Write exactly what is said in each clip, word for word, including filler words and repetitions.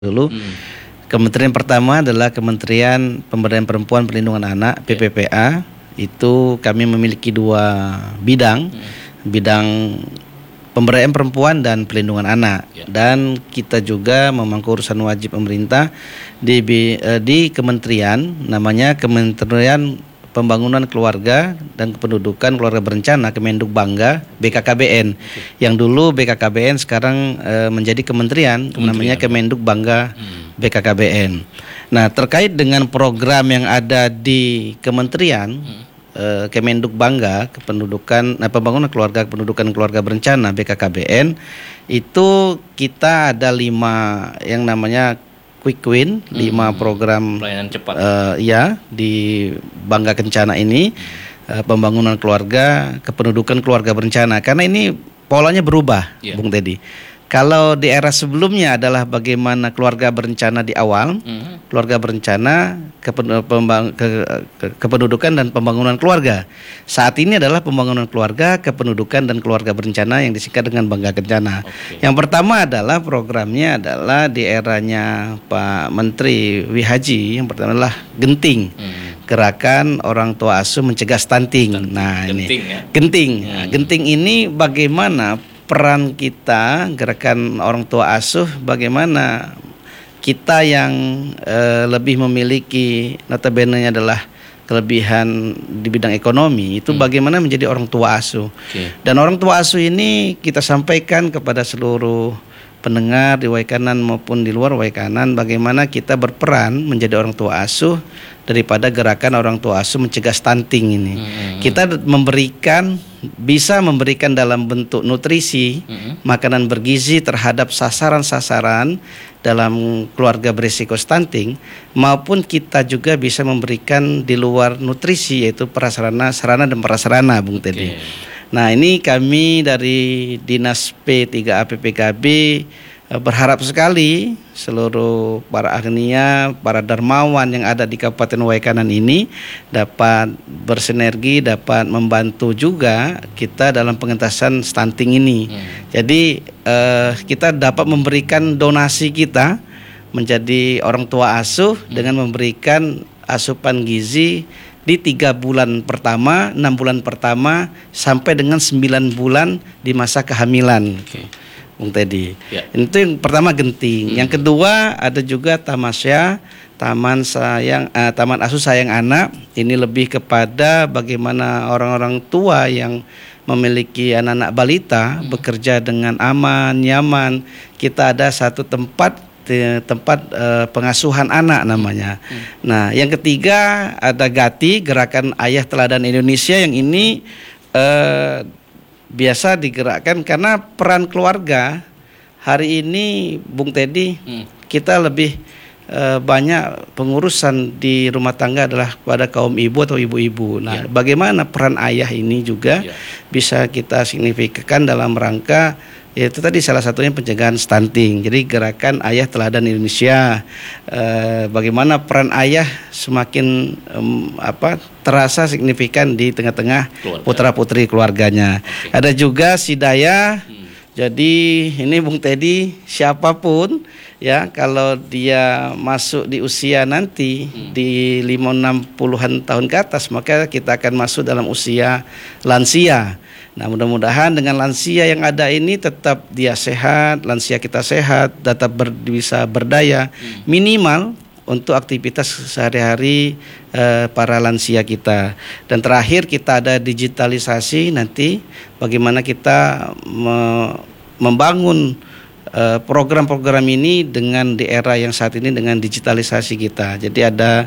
dulu. Hmm. Kementerian pertama adalah Kementerian Pemberdayaan Perempuan Perlindungan Anak, P P P A. Itu kami memiliki dua bidang, hmm. bidang pemberdayaan perempuan dan perlindungan anak. Ya. Dan kita juga memangku urusan wajib pemerintah di di kementerian, namanya Kementerian Pembangunan Keluarga dan Kependudukan Keluarga Berencana, Kemenduk Bangga, B K K B N. Okay. Yang dulu B K K B N sekarang e, menjadi kementerian, kementerian, namanya Kemenduk Bangga, hmm. B K K B N. Nah, terkait dengan program yang ada di kementerian, hmm. e, Kemenduk Bangga, Kependudukan, nah, Pembangunan Keluarga, Kependudukan Keluarga Berencana, B K K B N, itu kita ada lima yang namanya Quick Win, hmm. lima program pelayanan cepat uh, ya di Bangga Kencana ini, hmm. uh, pembangunan keluarga, kependudukan keluarga berencana. Karena ini polanya berubah, yeah. Bung Teddy. Kalau di era sebelumnya adalah bagaimana keluarga berencana di awal, mm-hmm. keluarga berencana, kepen, pembang, ke, ke, kependudukan dan pembangunan keluarga. Saat ini adalah pembangunan keluarga, kependudukan dan keluarga berencana yang disingkat dengan Bangga Kencana. Okay. Yang pertama adalah programnya adalah di eranya Pak Menteri Wi Haji, yang pertama adalah Genting. Mm. Gerakan Orang Tua Asuh Mencegah Stunting. Stunting. Nah, genting, ini ya? Genting. Hmm. Nah, Genting ini bagaimana peran kita, gerakan orang tua asuh, bagaimana kita yang e, lebih memiliki notabene adalah kelebihan di bidang ekonomi, itu hmm. bagaimana menjadi orang tua asuh. Okay. Dan orang tua asuh ini kita sampaikan kepada seluruh pendengar di Waikanan maupun di luar Waikanan, bagaimana kita berperan menjadi orang tua asuh daripada gerakan orang tua asuh mencegah stunting ini. Hmm. Kita memberikan, bisa memberikan dalam bentuk nutrisi, hmm. makanan bergizi terhadap sasaran-sasaran dalam keluarga berisiko stunting, maupun kita juga bisa memberikan di luar nutrisi, yaitu prasarana, sarana dan prasarana, Bung Teddy. Okay. Nah, ini kami dari Dinas P tiga A P P K B berharap sekali seluruh para agnia, para dermawan yang ada di Kabupaten Waikanan ini dapat bersinergi, dapat membantu juga kita dalam pengentasan stunting ini. Hmm. Jadi eh, kita dapat memberikan donasi kita menjadi orang tua asuh hmm. dengan memberikan asupan gizi di tiga bulan pertama, enam bulan pertama sampai dengan sembilan bulan di masa kehamilan. Okay. Bung Teddy. Ya. Itu yang pertama Genting. Hmm. Yang kedua ada juga Tamasya, Taman Sayang, uh, Taman Asuh Sayang Anak. Ini lebih kepada bagaimana orang-orang tua yang memiliki anak-anak balita hmm. bekerja dengan aman, nyaman. Kita ada satu tempat tempat uh, pengasuhan anak namanya. Hmm. Nah, yang ketiga ada Gati, Gerakan Ayah Teladan Indonesia, yang ini uh, biasa digerakkan karena peran keluarga hari ini, Bung Teddy, hmm. kita lebih uh, banyak pengurusan di rumah tangga adalah pada kaum ibu atau ibu-ibu. Nah, yeah. bagaimana peran ayah ini juga yeah. bisa kita signifikan dalam rangka, yaitu tadi salah satunya pencegahan stunting. Jadi Gerakan Ayah Teladan Indonesia, eh, bagaimana peran ayah semakin um, apa terasa signifikan di tengah-tengah putra putri keluarganya. Okay. Ada juga Sidaya. Hmm. Jadi ini Bung Teddy, siapapun ya kalau dia masuk di usia nanti hmm. di lima enam puluhan tahun ke atas, maka kita akan masuk dalam usia lansia. Nah, mudah-mudahan dengan lansia yang ada ini tetap dia sehat, lansia kita sehat, tetap ber, bisa berdaya, hmm. minimal untuk aktivitas sehari-hari eh, para lansia kita. Dan terakhir kita ada digitalisasi nanti, bagaimana kita me, membangun eh, program-program ini dengan di era yang saat ini dengan digitalisasi kita. Jadi ada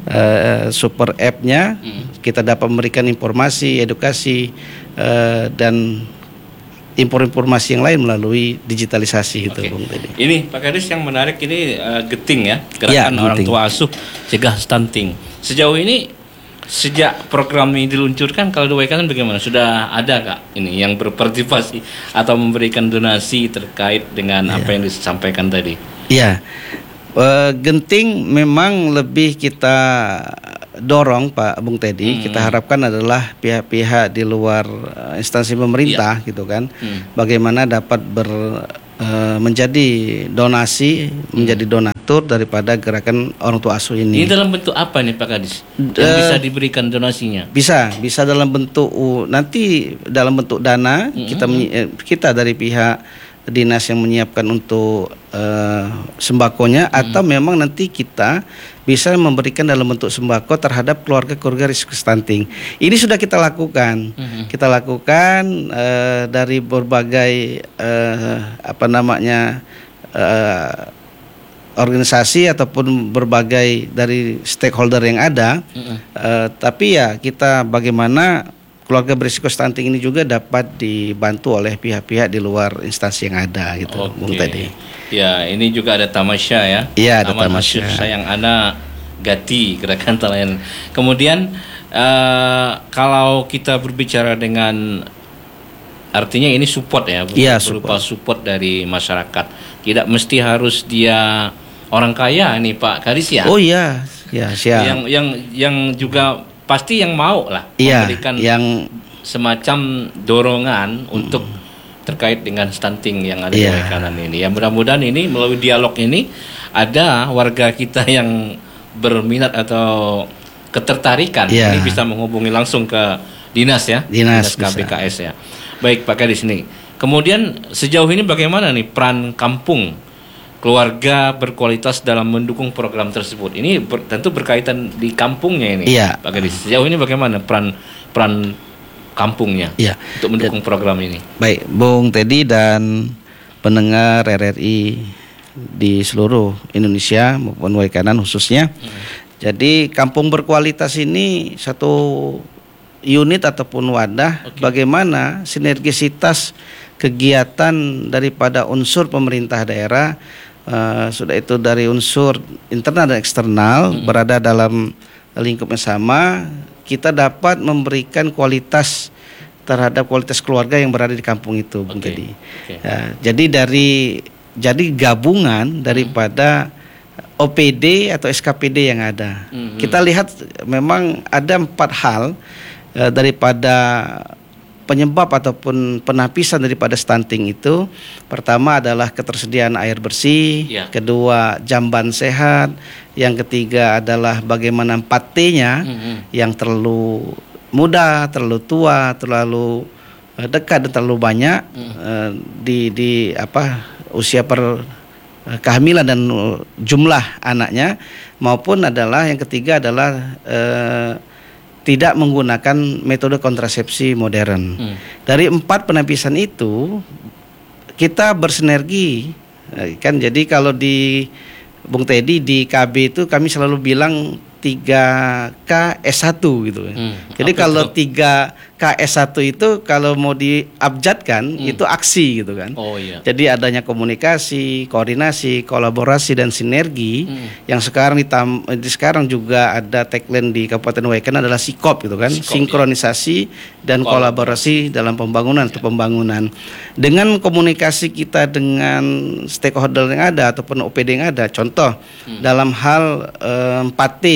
eh, super app-nya, hmm. kita dapat memberikan informasi, edukasi, Uh, dan informasi yang lain melalui digitalisasi itu. Okay. Bung Teddy. Ini Pak Kadis yang menarik ini uh, Genting ya, Gerakan ya, Orang Tua Asuh Cegah Stunting. Sejauh ini sejak program ini diluncurkan, kalau di Waikanan bagaimana? Sudah ada Kak ini yang berpartisipasi atau memberikan donasi terkait dengan ya. apa yang disampaikan tadi? Iya. Uh, Genting memang lebih kita dorong Pak Bung Teddy, hmm. kita harapkan adalah pihak-pihak di luar uh, instansi pemerintah, ya. gitu kan, hmm. bagaimana dapat ber uh, menjadi donasi, hmm. menjadi donatur daripada gerakan orang tua asuh ini. Ini dalam bentuk apa nih Pak Kadis? Yang uh, bisa diberikan donasinya? Bisa, bisa dalam bentuk uh, nanti dalam bentuk dana hmm. kita kita dari pihak dinas yang menyiapkan untuk uh, sembakonya hmm. atau memang nanti kita bisa memberikan dalam bentuk sembako terhadap keluarga-keluarga risiko stunting. Ini sudah kita lakukan. Hmm. Kita lakukan uh, dari berbagai uh, apa namanya uh, organisasi ataupun berbagai dari stakeholder yang ada. Hmm. Uh, tapi ya kita bagaimana keluarga berisiko stunting ini juga dapat dibantu oleh pihak-pihak di luar instansi yang ada gitu, okay. Bung Teddy. Ya, ini juga ada Tamasya ya. Iya, ada Tamasya. Sayang Anak Gati gerakan lain. Kemudian uh, kalau kita berbicara dengan artinya ini support ya, ya berupa support. support dari masyarakat. Tidak mesti harus dia orang kaya nih Pak Kadis ya. Oh iya, ya siap. Yang yang yang juga pasti yang mau lah iya, memberikan yang semacam dorongan mm. untuk terkait dengan stunting yang ada yeah. di kanan ini. Ya mudah-mudahan ini melalui dialog ini ada warga kita yang berminat atau ketertarikan yeah. ini bisa menghubungi langsung ke dinas ya, dinas, dinas K B K S ya. Baik Pak Kadis nih. Kemudian sejauh ini bagaimana nih peran kampung keluarga berkualitas dalam mendukung program tersebut? Ini ber, tentu berkaitan di kampungnya ini, iya. Pak Kadis. Sejauh ini bagaimana peran peran kampungnya iya. untuk mendukung program ini? Baik, Bung Teddy dan pendengar R R I di seluruh Indonesia maupun Waikanan khususnya. Hmm. Jadi kampung berkualitas ini satu unit ataupun wadah okay. bagaimana sinergisitas kegiatan daripada unsur pemerintah daerah. Uh, sudah itu dari unsur internal dan eksternal hmm. berada dalam lingkup yang sama, kita dapat memberikan kualitas terhadap kualitas keluarga yang berada di kampung itu, Bung Teddy. Okay. Uh, jadi dari jadi gabungan daripada hmm. O P D atau S K P D yang ada. Hmm. Kita lihat memang ada empat hal uh, daripada penyebab ataupun penapisan daripada stunting itu. Pertama adalah ketersediaan air bersih, ya. Kedua jamban sehat, yang ketiga adalah bagaimana empat T-nya mm-hmm. yang terlalu muda, terlalu tua, terlalu uh, dekat dan terlalu banyak mm. uh, di di apa usia per uh, kehamilan dan uh, jumlah anaknya, maupun adalah yang ketiga adalah uh, tidak menggunakan metode kontrasepsi modern. Hmm. Dari empat penapisan itu kita bersinergi kan. Jadi kalau di Bung Teddy di K B itu kami selalu bilang tiga K S satu gitu. Hmm. Jadi apa kalau itu? tiga K S satu itu kalau mau diabjadkan hmm. itu aksi gitu kan. Oh iya. Jadi adanya komunikasi, koordinasi, kolaborasi dan sinergi hmm. yang sekarang ditam- di sekarang juga ada tagline di Kabupaten Waikanan adalah SIKOP gitu kan. Sikop, sinkronisasi ya. dan Kol- kolaborasi dalam pembangunan ya. atau pembangunan. Dengan komunikasi kita dengan stakeholder yang ada ataupun O P D yang ada. Contoh hmm. dalam hal eh, empat T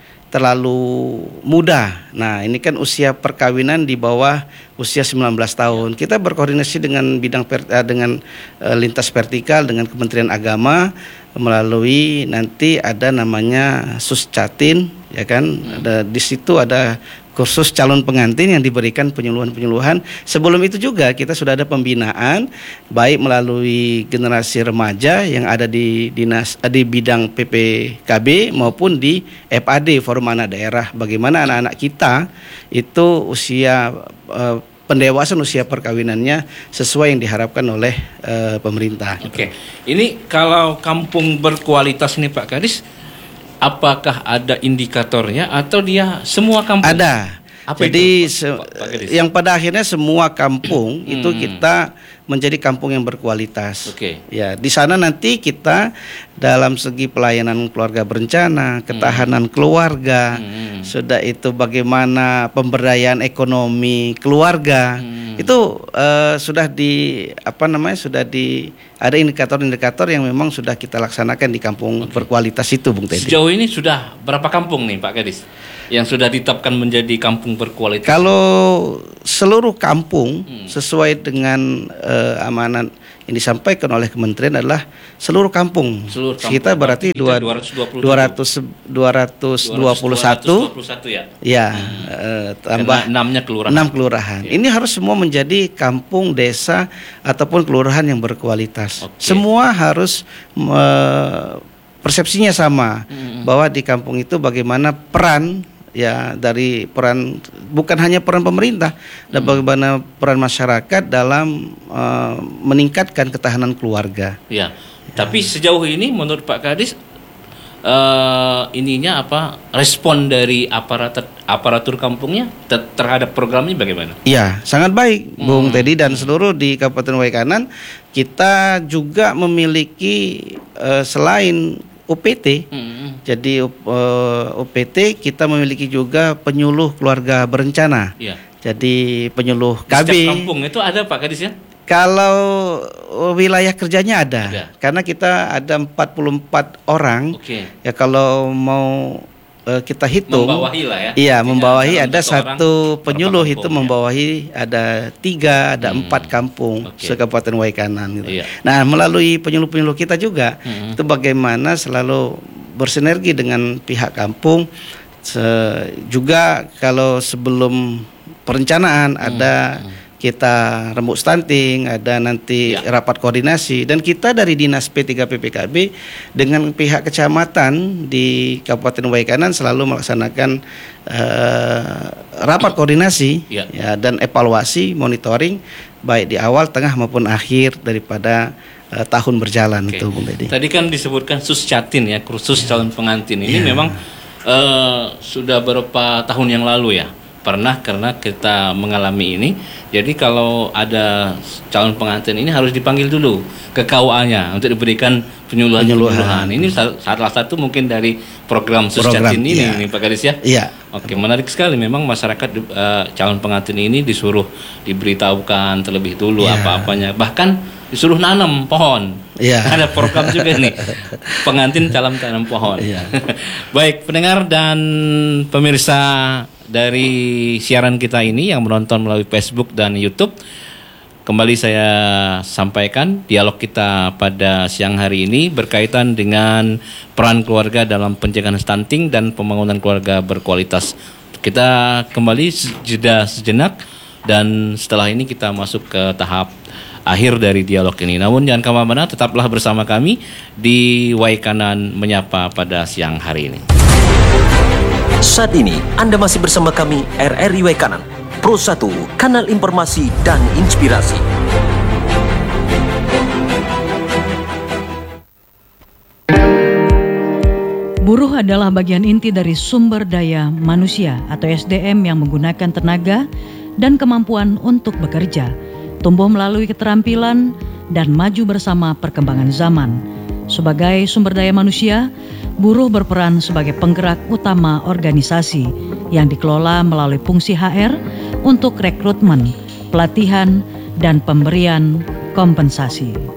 terlalu muda. Nah, ini kan usia perkawinan di bawah usia sembilan belas tahun. Kita berkoordinasi dengan bidang per, dengan uh, lintas vertikal dengan Kementerian Agama melalui nanti ada namanya Suscatin, ya kan? Hmm. Ada di situ ada kursus calon pengantin yang diberikan penyuluhan-penyuluhan. Sebelum itu juga kita sudah ada pembinaan baik melalui generasi remaja yang ada di dinas di bidang P P K B maupun di F A D Forum Anak Daerah. Bagaimana anak-anak kita itu usia uh, pendewasaan usia perkawinannya sesuai yang diharapkan oleh uh, pemerintah. Oke. Ini kalau kampung berkualitas nih Pak Kadis, apakah ada indikatornya atau dia semua kampung? Ada. Apa Jadi itu, Pak, Pak, Pak yang pada akhirnya semua kampung hmm. itu kita menjadi kampung yang berkualitas. Oke. Ya, di sana nanti kita dalam segi pelayanan keluarga berencana, ketahanan hmm. keluarga, hmm. sudah itu bagaimana pemberdayaan ekonomi keluarga. Hmm. Itu uh, sudah di apa namanya? sudah di ada indikator-indikator yang memang sudah kita laksanakan di kampung okay. berkualitas itu, Bung Teddy. Sejauh ini sudah berapa kampung nih Pak Kadis yang sudah ditetapkan menjadi kampung berkualitas? Kalau seluruh kampung hmm. sesuai dengan uh, amanat yang disampaikan oleh kementerian adalah seluruh kampung. Seluruh kampung. Kita berarti dua ratus dua puluh satu ya. Ya, hmm. eh, tambah enamnya kelurahan. enam kelurahan. Okay. Ini harus semua menjadi kampung, desa ataupun kelurahan yang berkualitas. Okay. Semua harus uh, persepsinya sama hmm. bahwa di kampung itu bagaimana peran ya dari peran bukan hanya peran pemerintah hmm. dan bagaimana peran masyarakat dalam uh, meningkatkan ketahanan keluarga. Ya. Ya. Tapi sejauh ini menurut Pak Kadis uh, ininya apa respon dari aparatur aparatur kampungnya ter- terhadap program ini bagaimana? Iya, sangat baik hmm. Bung Teddy dan seluruh di Kabupaten Waikanan. Kita juga memiliki uh, selain U P T, hmm. jadi uh, U P T kita memiliki juga penyuluh keluarga berencana. Ya. Jadi penyuluh K B. Di setiap kampung itu ada Pak Kadis ya? Kalau wilayah kerjanya ada, ada. Karena kita ada empat puluh empat orang. Okay. Ya kalau mau uh, kita hitung, membawahi lah ya. Iya, membawahi ada satu penyuluh itu membawahi ya. Ada tiga, ada hmm. empat kampung okay. se-Kabupaten Waikanan gitu. Iya. Nah, melalui penyuluh-penyuluh kita juga hmm. itu bagaimana selalu bersinergi dengan pihak kampung. Se- juga kalau sebelum perencanaan hmm. ada hmm. kita rembuk stunting, ada nanti ya. rapat koordinasi, dan kita dari Dinas P tiga P P K B dengan pihak kecamatan di Kabupaten Waikanan selalu melaksanakan uh, rapat koordinasi ya. Ya, dan evaluasi monitoring baik di awal, tengah maupun akhir daripada uh, tahun berjalan. Oke. Itu Bung Deddy. Tadi kan disebutkan suscatin ya, kursus ya. calon pengantin ini ya. memang uh, sudah beberapa tahun yang lalu ya. Pernah karena kita mengalami ini. Jadi kalau ada calon pengantin ini harus dipanggil dulu ke K U A-nya untuk diberikan penyuluhan. penyuluhan. Ini salah satu mungkin dari program Suscatin ini, ya. ini Pak Kadis ya. Iya. Oke, menarik sekali. Memang masyarakat uh, calon pengantin ini disuruh diberitahukan terlebih dulu ya. apa-apanya. Bahkan disuruh nanam pohon. Iya. Ada program juga nih. Pengantin calon tanam pohon. Iya. Baik, pendengar dan pemirsa dari siaran kita ini yang menonton melalui Facebook dan YouTube, kembali saya sampaikan dialog kita pada siang hari ini berkaitan dengan peran keluarga dalam pencegahan stunting dan pembangunan keluarga berkualitas. Kita kembali jeda sejenak dan setelah ini kita masuk ke tahap akhir dari dialog ini. Namun jangan kemana-mana, tetaplah bersama kami di Waikanan Menyapa pada siang hari ini. Saat ini Anda masih bersama kami R R I Waikanan, Pro satu, kanal informasi dan inspirasi. Buruh adalah bagian inti dari sumber daya manusia atau S D M yang menggunakan tenaga dan kemampuan untuk bekerja, tumbuh melalui keterampilan dan maju bersama perkembangan zaman. Sebagai sumber daya manusia, buruh berperan sebagai penggerak utama organisasi yang dikelola melalui fungsi H R untuk rekrutmen, pelatihan, dan pemberian kompensasi.